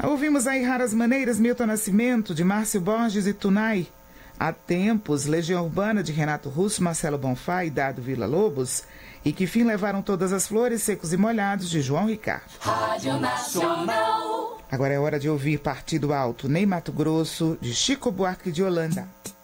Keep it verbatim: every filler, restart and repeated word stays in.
Ouvimos aí Raras Maneiras, Milton Nascimento, de Márcio Borges e Tunai. Há Tempos, Legião Urbana, de Renato Russo, Marcelo Bonfá e Dado Villa-Lobos. E Que Fim Levaram Todas as Flores, Secos e Molhados, de João Ricardo. Rádio Nacional. Agora é hora de ouvir Partido Alto, Ney Mato Grosso, de Chico Buarque de Holanda.